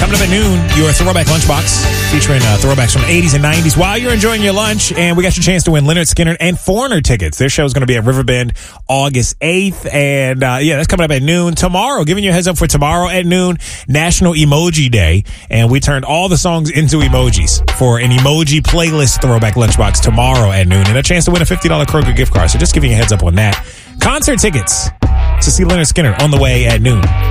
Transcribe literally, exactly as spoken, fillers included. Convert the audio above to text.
Coming up at noon, your Throwback Lunchbox featuring uh, throwbacks from the eighties and nineties while you're enjoying your lunch. And we got your chance to win Lynyrd Skynyrd and Foreigner tickets. Their show is going to be at Riverbend August eighth. And uh, yeah, that's coming up at noon. Tomorrow, giving you a heads up for tomorrow at noon, National Emoji Day. And we turned all the songs into emojis for an emoji playlist Throwback Lunchbox tomorrow at noon. And a chance to win a fifty dollars Kroger gift card. So just giving you a heads up on that. Concert tickets to see Lynyrd Skynyrd on the way at noon.